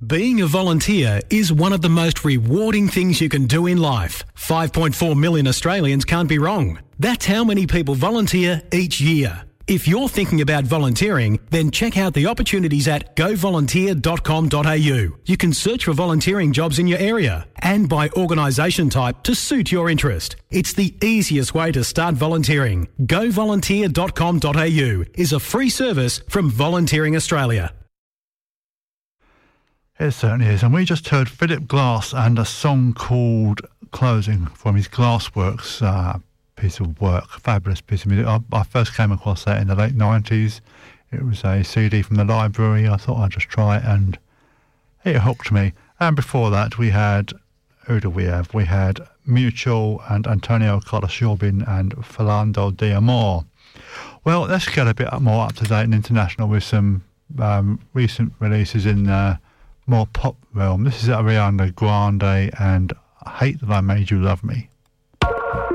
Being a volunteer is one of the most rewarding things you can do in life. 5.4 million Australians can't be wrong. That's how many people volunteer each year. If you're thinking about volunteering, then check out the opportunities at govolunteer.com.au. You can search for volunteering jobs in your area and by organisation type to suit your interest. It's the easiest way to start volunteering. Govolunteer.com.au is a free service from Volunteering Australia. It certainly is. And we just heard Philip Glass and a song called Closing from his Glassworks piece of work. Fabulous piece of music. I first came across that in the late 90s. It was a CD from the library. I thought I'd just try it and it hooked me. And before that we had, who do we have? We had Mutual and Antonio Carlos-Jobin and Philando de Amor. Well, let's get a bit more up to date and international with some recent releases in more pop realm. This is Ariana Grande and I Hate That I Made You Love Me.